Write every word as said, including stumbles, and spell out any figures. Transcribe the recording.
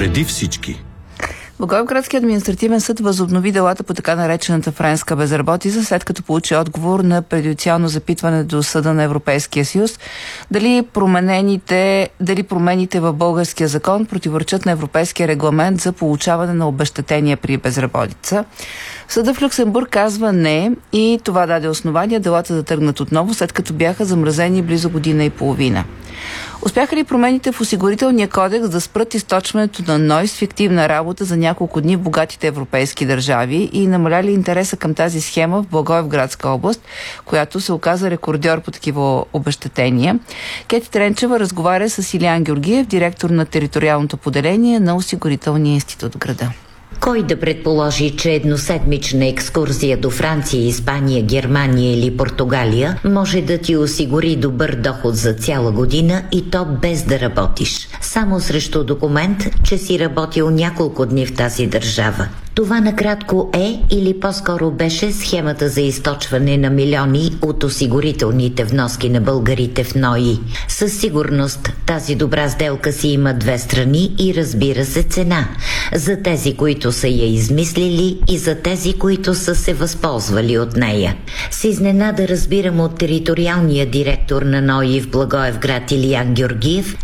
Преди всички. Благоевградският административен съд възобнови делата по така наречената френска безработица, след като получи отговор на предюдициално запитване до Съда на Европейския съюз дали променените, дали промените в българския закон противоречат на Европейския регламент за получаване на обезщетение при безработица. Съдът в Люксембург казва не и това даде основание делата да тръгнат отново, след като бяха замразени близо година и половина. Успяха ли промените в осигурителния кодекс да спрат източването на НОИ с фиктивна работа за няколко дни в богатите европейски държави и намаляли интереса към тази схема в Благоевградска област, която се оказа рекордьор по такива обезщетения? Кети Тренчева разговаря с Илиян Георгиев, директор на териториалното поделение на Осигурителния институт в града. Кой да предположи, че едноседмична екскурзия до Франция, Испания, Германия или Португалия може да ти осигури добър доход за цяла година и то без да работиш, само срещу документ, че си работил няколко дни в тази държава. Това накратко е, или по-скоро беше, схемата за източване на милиони от осигурителните вноски на българите в НОИ. Със сигурност тази добра сделка си има две страни и, разбира се, цена. За тези, които са я измислили, и за тези, които са се възползвали от нея. С изненада разбирам от териториалния директор на НОИ в Благоевград Илиян Георгиев,